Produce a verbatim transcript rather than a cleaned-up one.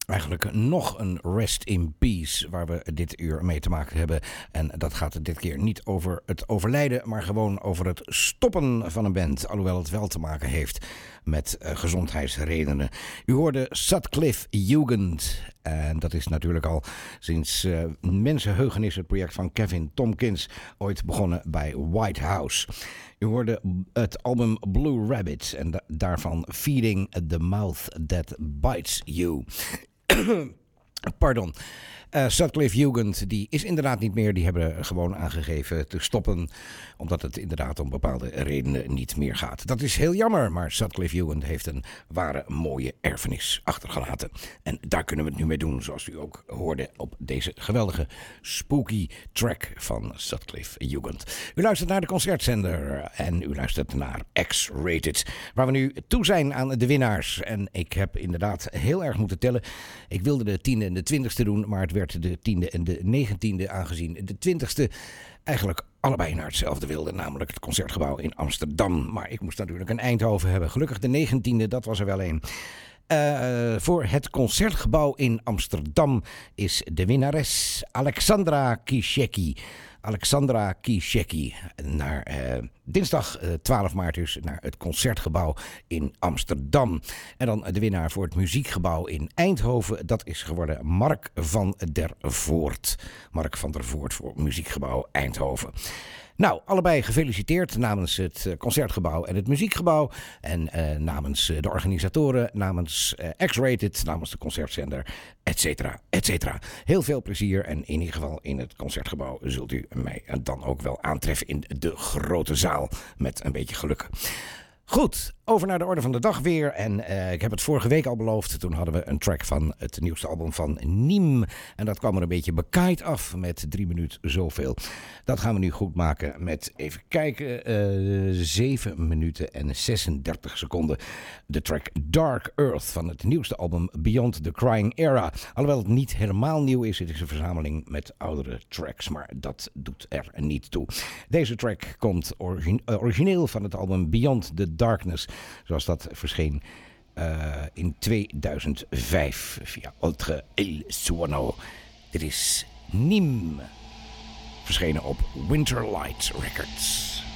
Eigenlijk nog een rest in peace waar we dit uur mee te maken hebben. En dat gaat dit keer niet over het overlijden, maar gewoon over het stoppen van een band. Alhoewel het wel te maken heeft met uh, gezondheidsredenen. U hoorde Sutcliffe Jugend. En dat is natuurlijk al sinds uh, mensenheugenis het project van Kevin Tompkins. Ooit begonnen bij White House. U hoorde het album Blue Rabbit en da- daarvan Feeding the Mouth That Bites You. Pardon. Uh, Sutcliffe Jugend, die is inderdaad niet meer. Die hebben gewoon aangegeven te stoppen. Omdat het inderdaad om bepaalde redenen niet meer gaat. Dat is heel jammer, maar Sutcliffe Jugend heeft een ware mooie erfenis achtergelaten. En daar kunnen we het nu mee doen, zoals u ook hoorde op deze geweldige spooky track van Sutcliffe Jugend. U luistert naar de concertzender en u luistert naar X-Rated. Waar we nu toe zijn aan de winnaars. En ik heb inderdaad heel erg moeten tellen. Ik wilde de tiende en de twintigste doen, maar het werd de tiende en de negentiende, aangezien de twintigste eigenlijk allebei naar hetzelfde wilde, namelijk het Concertgebouw in Amsterdam. Maar ik moest natuurlijk een Eindhoven hebben. Gelukkig de negentiende, dat was er wel een. Uh, voor het Concertgebouw in Amsterdam is de winnares Alexandra Kishecki. Alexandra Kishecki naar uh, dinsdag uh, twaalf maart dus naar het Concertgebouw in Amsterdam. En dan de winnaar voor het Muziekgebouw in Eindhoven, dat is geworden Mark van der Voort. Mark van der Voort voor Muziekgebouw Eindhoven. Nou, allebei gefeliciteerd namens het Concertgebouw en het Muziekgebouw. En uh, namens de organisatoren, namens uh, X-Rated, namens de concertzender, et cetera, et cetera. Heel veel plezier en in ieder geval in het Concertgebouw zult u mij dan ook wel aantreffen in de grote zaal met een beetje geluk. Goed, over naar de orde van de dag weer. En uh, ik heb het vorige week al beloofd. Toen hadden we een track van het nieuwste album van Niem. En dat kwam er een beetje bekaaid af met drie minuten zoveel. Dat gaan we nu goed maken met, even kijken, uh, zeven minuten en zesendertig seconden. De track Dark Earth van het nieuwste album Beyond the Crying Era. Alhoewel het niet helemaal nieuw is. Het is een verzameling met oudere tracks. Maar dat doet er niet toe. Deze track komt origine- uh, origineel van het album Beyond the Darkness, zoals dat verscheen uh, in tweeduizend vijf via Oltre El Suono. Dit is Niem, verschenen op Winterlight Records.